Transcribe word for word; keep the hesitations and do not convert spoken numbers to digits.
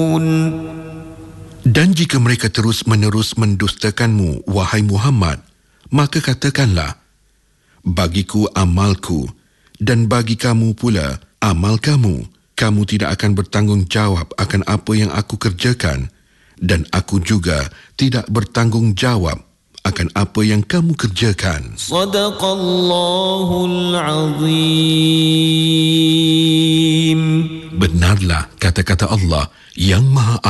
Dan jika mereka terus-menerus mendustakanmu, wahai Muhammad, maka katakanlah, bagiku amalku dan bagi kamu pula amal kamu. Kamu tidak akan bertanggungjawab akan apa yang aku kerjakan dan aku juga tidak bertanggungjawab akan apa yang kamu kerjakan. Sadaqallahul Azim. Benarlah kata-kata Allah yang Maha